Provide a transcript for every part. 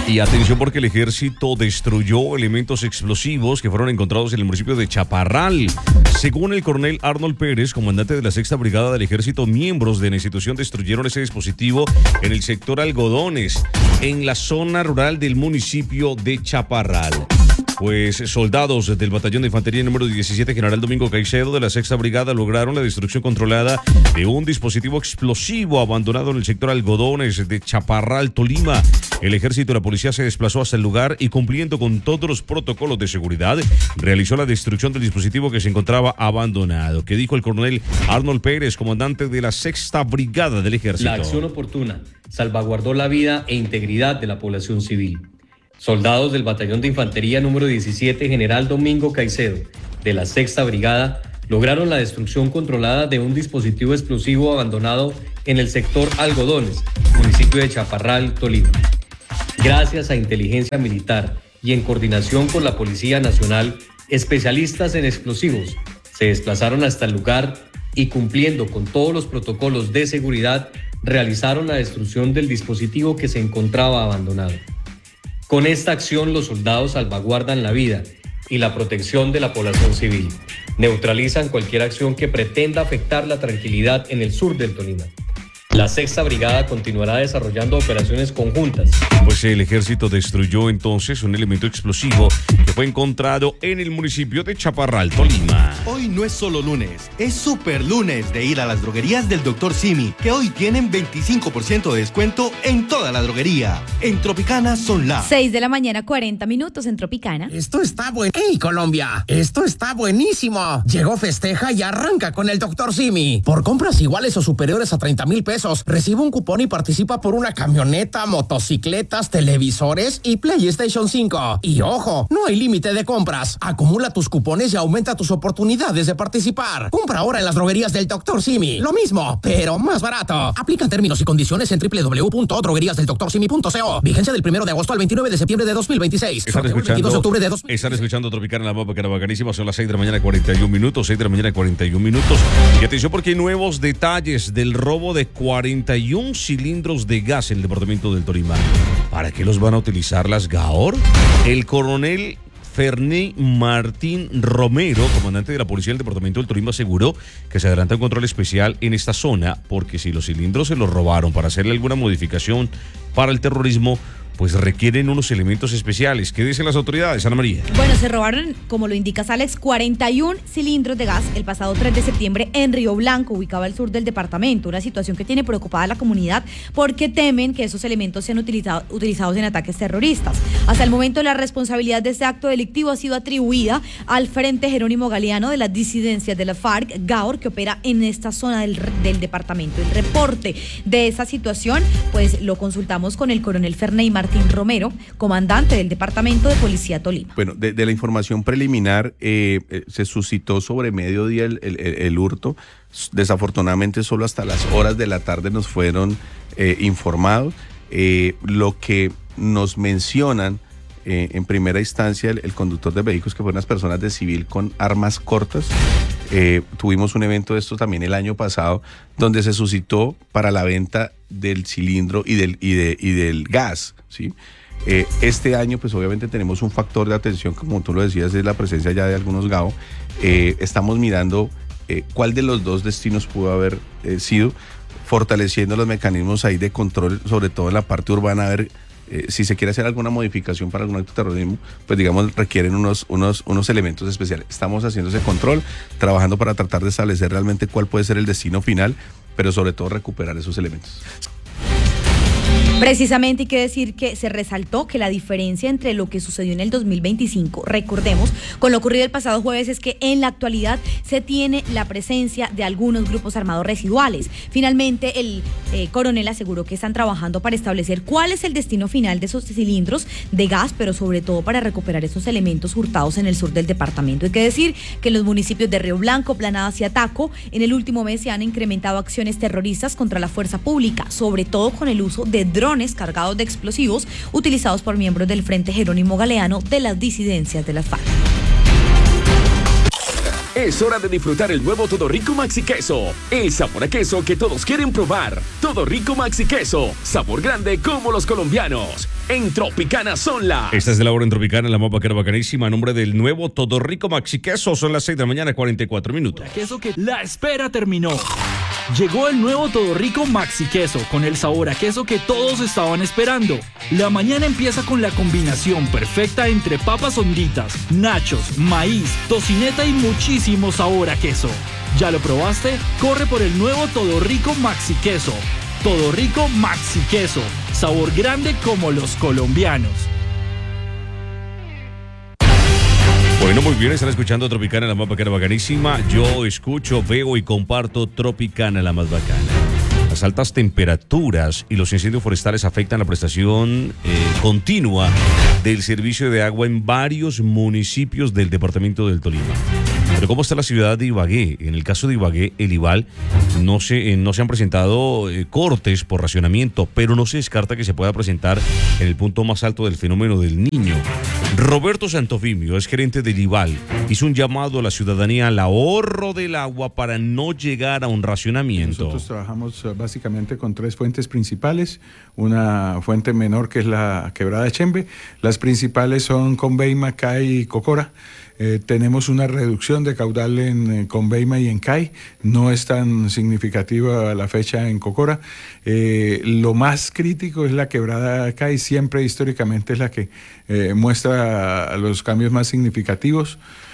Y atención porque el ejército destruyó elementos explosivos que fueron encontrados en el municipio de Chaparral. Según el coronel Arnold Pérez, comandante de la 6ª Brigada del Ejército, miembros de la institución destruyeron ese dispositivo en el sector Algodones, en la zona rural del municipio de Chaparral. Pues soldados del batallón de infantería número 17, General Domingo Caicedo, de la 6ª Brigada, lograron la destrucción controlada de un dispositivo explosivo abandonado en el sector Algodones de Chaparral, Tolima. El ejército y la policía se desplazó hasta el lugar y, cumpliendo con todos los protocolos de seguridad, realizó la destrucción del dispositivo que se encontraba abandonado. ¿Qué dijo el coronel Arnold Pérez, comandante de la 6ª Brigada del Ejército? La acción oportuna salvaguardó la vida e integridad de la población civil. Soldados del batallón de infantería número 17, General Domingo Caicedo, de la 6ª Brigada, lograron la destrucción controlada de un dispositivo explosivo abandonado en el sector Algodones, municipio de Chaparral, Tolima. Gracias a inteligencia militar y en coordinación con la Policía Nacional, especialistas en explosivos se desplazaron hasta el lugar y, cumpliendo con todos los protocolos de seguridad, realizaron la destrucción del dispositivo que se encontraba abandonado. Con esta acción, los soldados salvaguardan la vida y la protección de la población civil. Neutralizan cualquier acción que pretenda afectar la tranquilidad en el sur del Tolima. La 6ª Brigada continuará desarrollando operaciones conjuntas. Pues el ejército destruyó entonces un elemento explosivo que fue encontrado en el municipio de Chaparral, Tolima. Hoy no es solo lunes, es super lunes de ir a las droguerías del Dr. Simi, que hoy tienen 25% de descuento en toda la droguería. En Tropicana son las 6 de la mañana, 40 minutos en Tropicana. Esto está bueno. ¡Ey, Colombia! Esto está buenísimo. Llegó, festeja y arranca con el Dr. Simi. Por compras iguales o superiores a 30,000 pesos, recibe un cupón y participa por una camioneta, motocicletas, televisores y PlayStation 5. Y ojo, no hay límite de compras. Acumula tus cupones y aumenta tus oportunidades de participar. Compra ahora en las droguerías del Dr. Simi. Lo mismo, pero más barato. Aplican términos y condiciones en www.drogueríasdelDrSimi.co. Vigencia del 1 de agosto al 29 de septiembre de 2026. Están escuchando Tropicana, la papa, que era bacanísima. Son las 6 de la mañana, 41 minutos. 6 de la mañana, 41 minutos. Y atención porque hay nuevos detalles del robo de 41 cilindros de gas en el departamento del Tolima. ¿Para qué los van a utilizar las GAOR? El coronel Ferney Martín Romero, comandante de la policía del departamento del Tolima, aseguró que se adelanta un control especial en esta zona porque si los cilindros se los robaron para hacerle alguna modificación para el terrorismo, pues requieren unos elementos especiales. ¿Qué dicen las autoridades, Ana María? Bueno, se robaron, como lo indica Alex, 41 cilindros de gas el pasado 3 de septiembre en Río Blanco, ubicado al sur del departamento. Una situación que tiene preocupada a la comunidad porque temen que esos elementos sean utilizados en ataques terroristas. Hasta el momento, la responsabilidad de este acto delictivo ha sido atribuida al Frente Jerónimo Galeano de las disidencias de la FARC, GAOR, que opera en esta zona del departamento. El reporte de esa situación, pues lo consultamos con el coronel Ferney Martín Romero, comandante del Departamento de Policía Tolima. Bueno, de la información preliminar, se suscitó sobre mediodía el hurto. Desafortunadamente, solo hasta las horas de la tarde nos fueron informados. Lo que nos mencionan en primera instancia el conductor de vehículos, que fueron unas personas de civil con armas cortas. Tuvimos un evento de esto también el año pasado, donde se suscitó para la venta del cilindro y del gas, ¿sí? Este año, pues obviamente tenemos un factor de atención, como tú lo decías, es la presencia ya de algunos GAO. Estamos mirando cuál de los dos destinos pudo haber sido, fortaleciendo los mecanismos ahí de control, sobre todo en la parte urbana, a ver si se quiere hacer alguna modificación para algún acto de terrorismo, pues digamos requieren unos elementos especiales. Estamos haciendo ese control, trabajando para tratar de establecer realmente cuál puede ser el destino final, pero sobre todo recuperar esos elementos. Precisamente hay que decir que se resaltó que la diferencia entre lo que sucedió en el 2025, recordemos, con lo ocurrido el pasado jueves, es que en la actualidad se tiene la presencia de algunos grupos armados residuales. Finalmente, el coronel aseguró que están trabajando para establecer cuál es el destino final de esos cilindros de gas, pero sobre todo para recuperar esos elementos hurtados en el sur del departamento. Hay que decir que en los municipios de Río Blanco, Planadas y Ataco, en el último mes se han incrementado acciones terroristas contra la fuerza pública, sobre todo con el uso de drones cargados de explosivos utilizados por miembros del Frente Jerónimo Galeano de las disidencias de la FARC. Es hora de disfrutar el nuevo Todo Rico Maxi Queso. El sabor a queso que todos quieren probar. Todo Rico Maxi Queso. Sabor grande como los colombianos. En Tropicana son las... Esta es de la hora en Tropicana, la más vaquera bacanísima. A nombre del nuevo Todo Rico Maxi Queso. Son las 6 de la mañana, 44 minutos. Queso que la espera terminó. Llegó el nuevo Todo Rico Maxi Queso, con el sabor a queso que todos estaban esperando. La mañana empieza con la combinación perfecta entre papas honditas, nachos, maíz, tocineta y muchísimo sabor a queso. ¿Ya lo probaste? Corre por el nuevo Todo Rico Maxi Queso. Todo Rico Maxi Queso, sabor grande como los colombianos. Bueno, muy bien, están escuchando Tropicana, la más bacana, bacanísima. Yo escucho, veo y comparto Tropicana, la más bacana. Las altas temperaturas y los incendios forestales afectan la prestación continua del servicio de agua en varios municipios del departamento del Tolima. Pero ¿cómo está la ciudad de Ibagué? En el caso de Ibagué, el Ibal, no se han presentado cortes por racionamiento, pero no se descarta que se pueda presentar en el punto más alto del fenómeno del Niño. Roberto Santofimio, es gerente del Ibal, hizo un llamado a la ciudadanía al ahorro del agua para no llegar a un racionamiento. Nosotros trabajamos básicamente con 3 fuentes principales, una fuente menor que es la Quebrada de Chembe, las principales son Conveima, CAI y Cocora. Tenemos una reducción de caudal en Conveima y en CAI, no es tan significativa a la fecha en Cocora. Lo más crítico es la Quebrada CAI, siempre históricamente es la que muestra los cambios más significativos.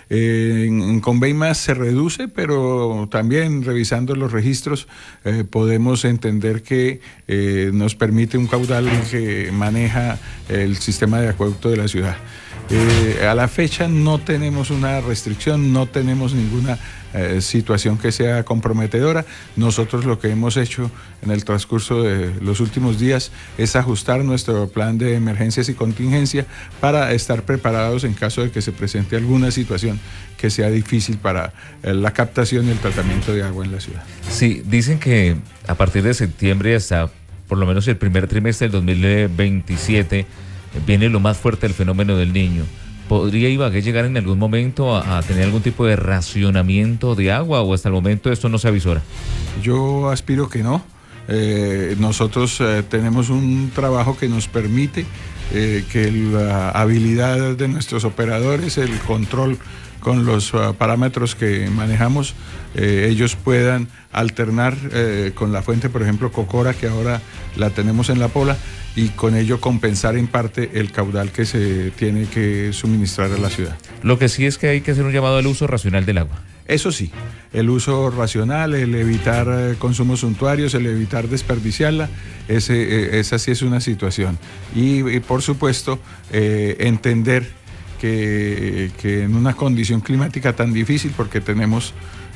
En Conveima se reduce, pero también revisando los registros podemos entender que nos permite un caudal que maneja el sistema de acueducto de la ciudad. A la fecha no tenemos una restricción, no tenemos ninguna situación que sea comprometedora. Nosotros lo que hemos hecho en el transcurso de los últimos días es ajustar nuestro plan de emergencias y contingencia para estar preparados en caso de que se presente alguna situación que sea difícil para la captación y el tratamiento de agua en la ciudad. Sí, dicen que a partir de septiembre hasta por lo menos el primer trimestre del 2027 viene lo más fuerte del fenómeno del Niño. ¿Podría Ibagué llegar en algún momento a tener algún tipo de racionamiento de agua o hasta el momento esto no se avisora? Yo aspiro que no. Nosotros tenemos un trabajo que nos permite que la habilidad de nuestros operadores, el control con los parámetros que manejamos, ellos puedan alternar con la fuente, por ejemplo, Cocora, que ahora la tenemos en La Pola, y con ello compensar en parte el caudal que se tiene que suministrar a la ciudad. Lo que sí es que hay que hacer un llamado al uso racional del agua. Eso sí, el uso racional, el evitar consumos suntuarios, el evitar desperdiciarla, esa sí es una situación. Y por supuesto, entender que en una condición climática tan difícil, porque tenemos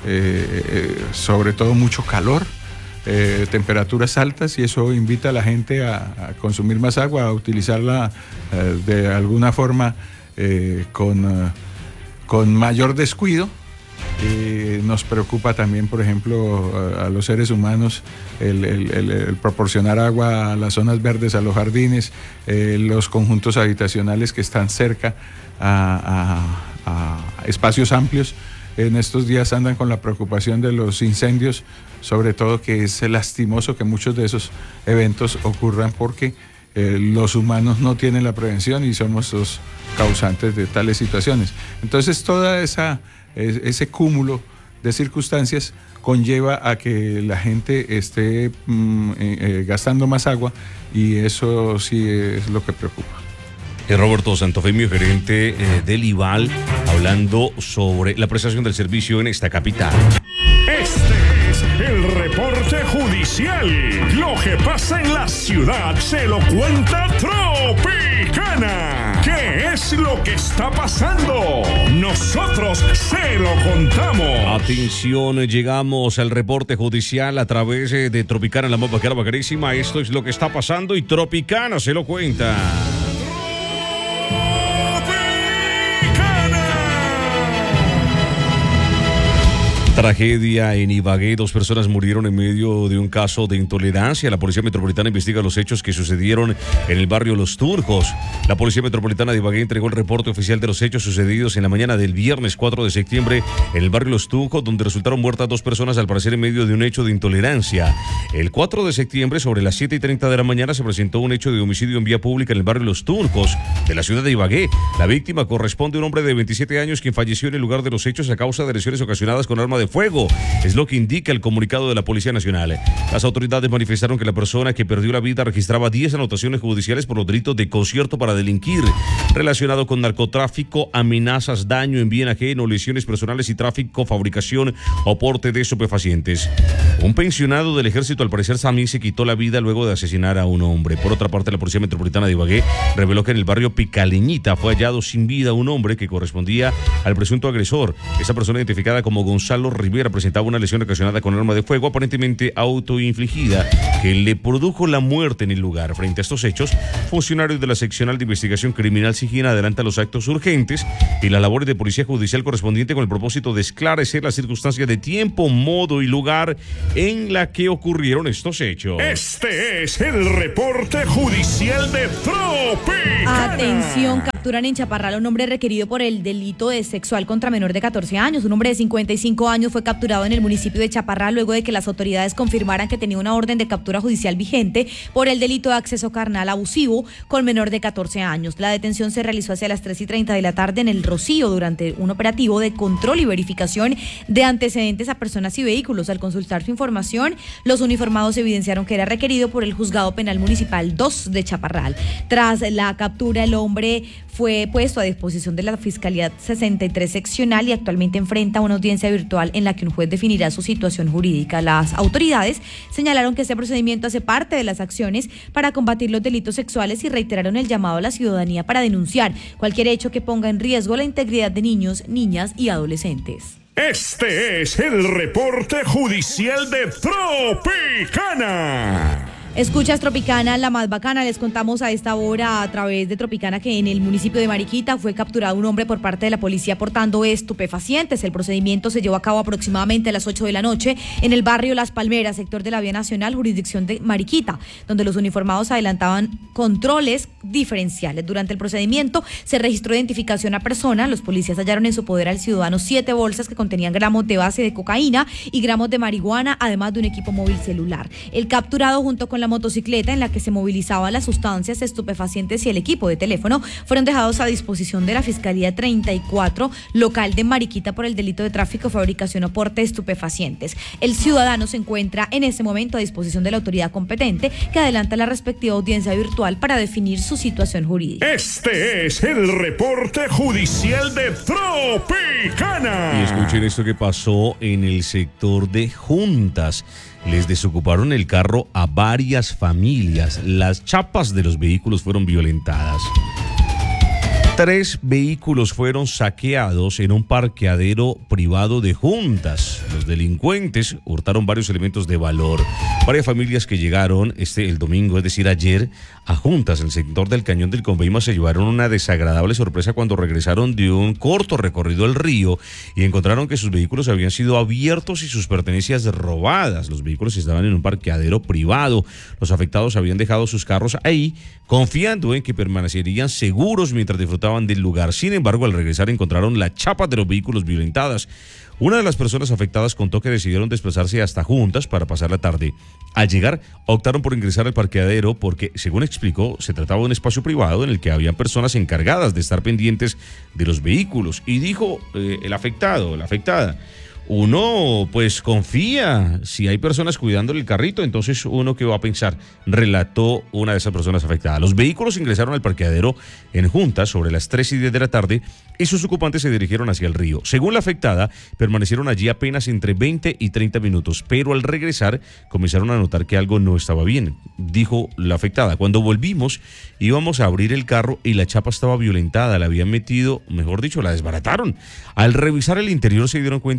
sobre todo mucho calor, temperaturas altas, y eso invita a la gente a consumir más agua, a utilizarla de alguna forma con mayor descuido. Nos preocupa también, por ejemplo, a los seres humanos el proporcionar agua a las zonas verdes, a los jardines, los conjuntos habitacionales que están cerca a espacios amplios. En estos días andan con la preocupación de los incendios, sobre todo que es lastimoso que muchos de esos eventos ocurran porque los humanos no tienen la prevención y somos los causantes de tales situaciones. Entonces toda ese cúmulo de circunstancias conlleva a que la gente esté gastando más agua, y eso sí es lo que preocupa. Roberto Santofimio, gerente del Ibal, hablando sobre la prestación del servicio en esta capital. Este es el reporte judicial. Lo que pasa en la ciudad se lo cuenta Tropicana. ¿Qué es lo que está pasando? Nosotros se lo contamos. Atención, llegamos al reporte judicial a través de Tropicana, la más bacanísima. Esto es lo que está pasando y Tropicana se lo cuenta. Tragedia en Ibagué, 2 personas murieron en medio de un caso de intolerancia. La Policía Metropolitana investiga los hechos que sucedieron en el barrio Los Turcos. La Policía Metropolitana de Ibagué entregó el reporte oficial de los hechos sucedidos en la mañana del viernes 4 de septiembre en el barrio Los Turcos, donde resultaron muertas 2 personas al parecer en medio de un hecho de intolerancia. El 4 de septiembre, sobre las 7:30 de la mañana, se presentó un hecho de homicidio en vía pública en el barrio Los Turcos de la ciudad de Ibagué. La víctima corresponde a un hombre de 27 años quien falleció en el lugar de los hechos a causa de lesiones ocasionadas con arma de fuego. Es lo que indica el comunicado de la Policía Nacional. Las autoridades manifestaron que la persona que perdió la vida registraba 10 anotaciones judiciales por los delitos de concierto para delinquir, relacionado con narcotráfico, amenazas, daño en bien ajeno, lesiones personales y tráfico, fabricación o porte de estupefacientes. Un pensionado del ejército al parecer también se quitó la vida luego de asesinar a un hombre. Por otra parte, la Policía Metropolitana de Ibagué reveló que en el barrio Picaleñita fue hallado sin vida un hombre que correspondía al presunto agresor. Esa persona, identificada como Gonzalo Rivera, presentaba una lesión ocasionada con arma de fuego, aparentemente autoinfligida, que le produjo la muerte en el lugar. Frente a estos hechos, funcionarios de la Seccional de Investigación Criminal SIGIN adelantan los actos urgentes y las labores de policía judicial correspondiente con el propósito de esclarecer las circunstancias de tiempo, modo y lugar en la que ocurrieron estos hechos. Este es el reporte judicial de Tropicana. Atención, capturan en Chaparral a un hombre requerido por el delito de sexual contra menor de 14 años. Un hombre de 55 años fue capturado en el municipio de Chaparral luego de que las autoridades confirmaran que tenía una orden de captura judicial vigente por el delito de acceso carnal abusivo con menor de 14 años. La detención se realizó hacia las 3:30 de la tarde en El Rocío durante un operativo de control y verificación de antecedentes a personas y vehículos. Al consultar su información, los uniformados evidenciaron que era requerido por el Juzgado Penal Municipal 2 de Chaparral. Tras la captura, el hombre fue puesto a disposición de la Fiscalía 63 seccional y actualmente enfrenta una audiencia virtual en la que un juez definirá su situación jurídica. Las autoridades señalaron que este procedimiento hace parte de las acciones para combatir los delitos sexuales y reiteraron el llamado a la ciudadanía para denunciar cualquier hecho que ponga en riesgo la integridad de niños, niñas y adolescentes. Este es el reporte judicial de Tropicana. Escuchas Tropicana, la más bacana. Les contamos a esta hora a través de Tropicana que en el municipio de Mariquita fue capturado un hombre por parte de la policía portando estupefacientes. El procedimiento se llevó a cabo aproximadamente a las 8 de la noche en el barrio Las Palmeras, sector de la Vía Nacional, jurisdicción de Mariquita, donde los uniformados adelantaban controles diferenciales. Durante el procedimiento se registró identificación a persona. Los policías hallaron en su poder al ciudadano 7 bolsas que contenían gramos de base de cocaína y gramos de marihuana, además de un equipo móvil celular. El capturado, junto con la motocicleta en la que se movilizaban las sustancias estupefacientes y el equipo de teléfono, fueron dejados a disposición de la Fiscalía 34 local de Mariquita por el delito de tráfico, fabricación o porte de estupefacientes. El ciudadano se encuentra en este momento a disposición de la autoridad competente, que adelanta la respectiva audiencia virtual para definir su situación jurídica. Este es el reporte judicial de Tropicana. Y escuchen esto que pasó en el sector de Juntas. Les desocuparon el carro a varias familias. Las chapas de los vehículos fueron violentadas. 3 vehículos fueron saqueados en un parqueadero privado de Juntas. Los delincuentes hurtaron varios elementos de valor. Varias familias que llegaron el domingo, es decir, ayer, a Juntas, en el sector del Cañón del Conveima, se llevaron una desagradable sorpresa cuando regresaron de un corto recorrido al río y encontraron que sus vehículos habían sido abiertos y sus pertenencias robadas. Los vehículos estaban en un parqueadero privado. Los afectados habían dejado sus carros ahí, confiando en que permanecerían seguros mientras disfrutaban del lugar. Sin embargo, al regresar encontraron las chapas de los vehículos violentadas. Una de las personas afectadas contó que decidieron desplazarse hasta Juntas para pasar la tarde. Al llegar, optaron por ingresar al parqueadero porque, según explicó, se trataba de un espacio privado en el que habían personas encargadas de estar pendientes de los vehículos. Y dijo el afectado, la afectada: uno pues confía, si hay personas cuidando el carrito, entonces uno ¿qué va a pensar? Relató una de esas personas afectadas. Los vehículos ingresaron al parqueadero en Juntas sobre las 3:10 de la tarde y sus ocupantes se dirigieron hacia el río. Según la afectada, permanecieron allí apenas entre 20 y 30 minutos, pero al regresar comenzaron a notar que algo no estaba bien. Dijo la afectada: cuando volvimos íbamos a abrir el carro y la chapa estaba violentada, la habían metido, mejor dicho, la desbarataron. Al revisar el interior se dieron cuenta de que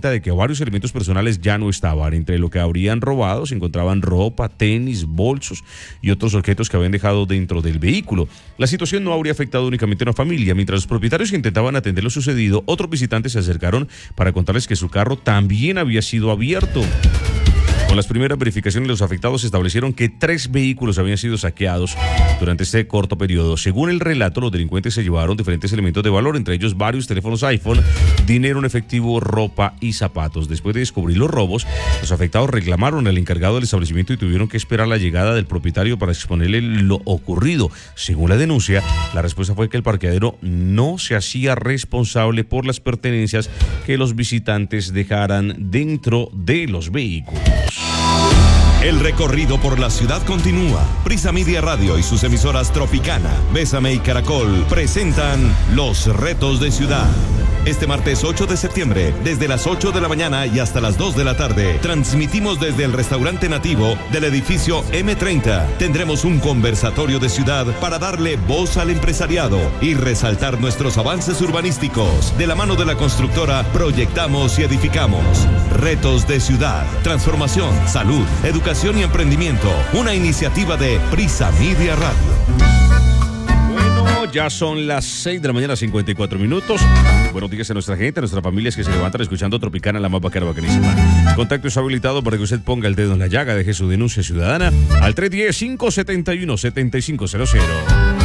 varios elementos personales ya no estaban. Entre lo que habrían robado se encontraban ropa, tenis, bolsos y otros objetos que habían dejado dentro del vehículo. La situación no habría afectado únicamente a una familia. Mientras los propietarios intentaban atender lo sucedido, otros visitantes se acercaron para contarles que su carro también había sido abierto. Con las primeras verificaciones, los afectados establecieron que 3 vehículos habían sido saqueados durante este corto periodo. Según el relato, los delincuentes se llevaron diferentes elementos de valor, entre ellos varios teléfonos iPhone, dinero en efectivo, ropa y zapatos. Después de descubrir los robos, los afectados reclamaron al encargado del establecimiento y tuvieron que esperar la llegada del propietario para exponerle lo ocurrido. Según la denuncia, la respuesta fue que el parqueadero no se hacía responsable por las pertenencias que los visitantes dejaran dentro de los vehículos. El recorrido por la ciudad continúa. Prisa Media Radio y sus emisoras Tropicana, Bésame y Caracol presentan Los Retos de Ciudad. Este martes 8 de septiembre, desde las 8 de la mañana y hasta las 2 de la tarde, transmitimos desde el restaurante nativo del edificio M30. Tendremos un conversatorio de ciudad para darle voz al empresariado y resaltar nuestros avances urbanísticos. De la mano de la constructora, proyectamos y edificamos. Retos de Ciudad, transformación, salud, educación y emprendimiento. Una iniciativa de Prisa Media Radio. Ya son las 6 de la mañana, 54 minutos. Buenos días a nuestra gente, a nuestras familias que se levantan escuchando Tropicana, la más bacana, bacanísima. Contacto es habilitado para que usted ponga el dedo en la llaga, deje su denuncia ciudadana al 310-571-7500.